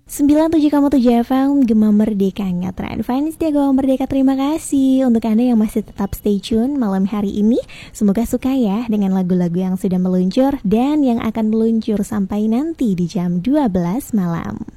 97,7 FM Gema Merdeka Ngetren Fans dia Gema Merdeka, terima kasih untuk Anda yang masih tetap stay tune malam hari ini. Semoga suka ya dengan lagu-lagu yang sudah meluncur dan yang akan meluncur sampai nanti di jam 12 malam.